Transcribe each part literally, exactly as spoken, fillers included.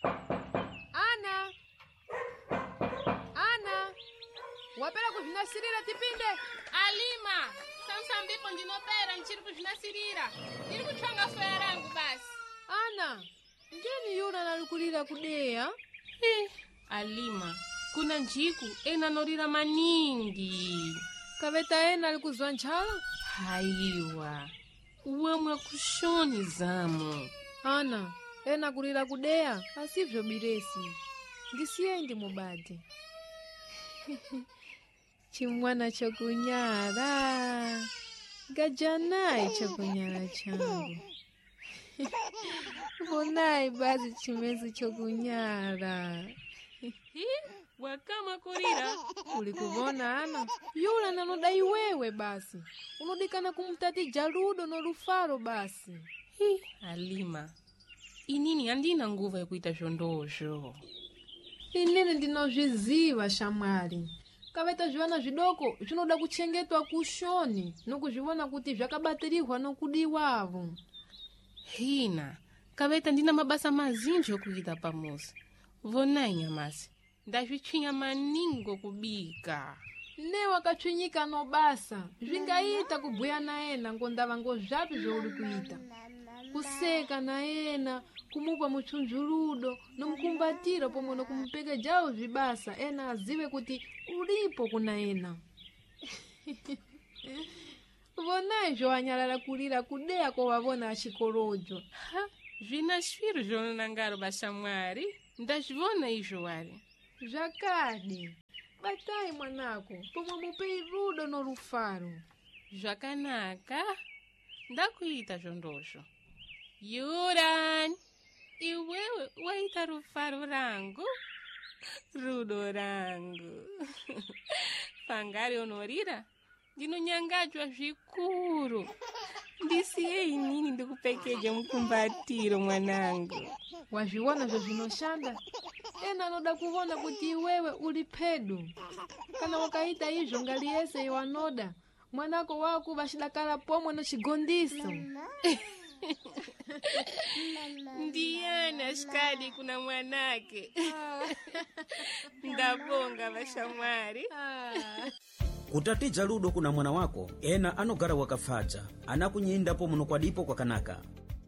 Ana! Ana! Wapela kujinasirira tipinde? Alima! Samsambipo ndinopera nchiri kujinasirira. Ndiri kuchonga foya rangu basi. Ana! Njeni yuna nalikulira kudeya? Eh, Alima, kuna njiku ena norira maningi. Kaveta ena alikuzwa nchala? Haiwa, uwamwa kushoni zamo. Ana, ena kulira kudeya, asivyo biresi. Ndisiendi mubadi. Chimwana chokunyara. Gajanai chokunyara changu. Vonai basi chimezi chokunyara. Hi, wakama kurira. Ulikuvona Ana? Yula nanodai wewe basi. Unodikana kumtati Jaludo no Rufaro basi. Hi, Alima. Inini andina nguva ya kuita shondosho. Inini ndinozviziva shamwari. Kaveta zviwana zvidoko zvinoda kuchengetwa kushoni nokuzviona kuti zvakabatirihwa nokudiwavo. Hina, kaveta ndina mabasa mazinji okuita pamuzi. Vonai nyamasi, ndazvichinya maningo kubika. Ne wakachwinyika no basa, zvingaita kubhuya naena ngondava ngozvapi zvauri kuita. Kuseka naena, kumupa muchunjuludo, nomukumbatira pomwe nokumupeka jawo zvibasa, ena azive kuti ulipo kuna ena. Vonai zvoanyalala kulira kudeya ko wavona achikorojo. Ha, zvina shwiri zvonangaro bashamwari, ndazvivona izvo wari. Zvakadi, batai mwanako, pomwe mupe rudo no Rufaro. Zvakanaka, ndakuita zvondosho. Yuran, iwewe waita Rufaro rangu, rudo rangu. Pangari onorira, ndinonyangadzwa zvikuru. Ndisiye inini ndikupekeja mukumbatiro mwanangu. Wazviona zvo zvinoshanda? Ena anoda kuona kuti iwewe uli pedu. Kana wakaita izvo ngali yese iwanoda, mwanako wako vashidakala pomwe no chigondiso. Ndiyana shikadi kuna mwanake. Ndabonga bashamwari. Kutati Jaludo kuna mwana wako, ena anogara wakafadza, anakunyindapo muno kwadipo kwakanaka.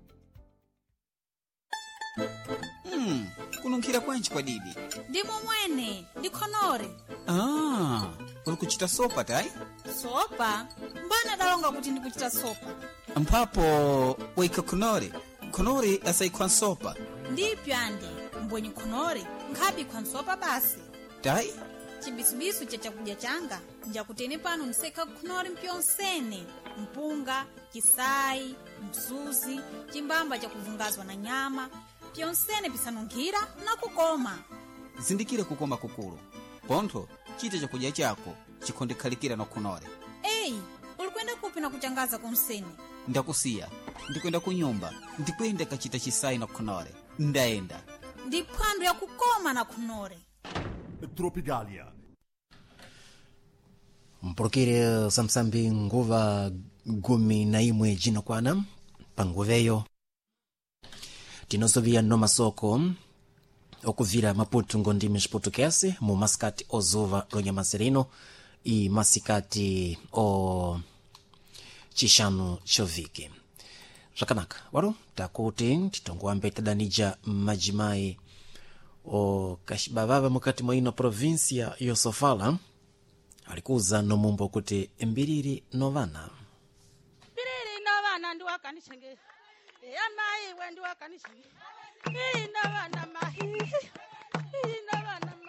Hmm, kununkhira kwanchi kwa didi? Ndimo mwene, ndikhonore. Ah, uli kuchita sopa tai? Sopa? Mbana dalonga kuti ndikuchita sopa. Mpapo, waika khonore. Khonore asayikhwa sopa. Ndipyo ande, mbwenye khonore, nkhapi khwa sopa basi. Tai? Chibisubisu cha chakudya changa, njakutene pano nseka khonore mpyonsene. Mpunga, kisai, msuzi, chimbamba cha kuvungazwa na nyama. Pyonsene pisanunkhira na kukoma. Zindikire kukoma kukulu. Pontho, chite chakudya chako, chikhondekhalikira na khonore. Ei, ulikwenda kupi na kuchangaza kumsene? Ndakusiya, ndikwenda kunyumba, ndikwenda kachita chisai na khonore. Ndaenda. Ndiphwando ya kukoma na khonore. Tropicalia. Mpulukire samsambi nguva gumi na imwe jino kwana panguveyo tinosovia no masoko okuvira Maputo ngondime Portuguese mu masikati ozuva lonyamasirino i masikati o chishanu choviki. Zvakanaka waro takuti titongoambe tadanija majimai o kashibavava mukati mwa ino provincia yosofala alikuza no mumbo kuti mbiriri novana mbiriri novana ndi wakanishenge ya mai wendi wakanishenge ina vana mahi ina vana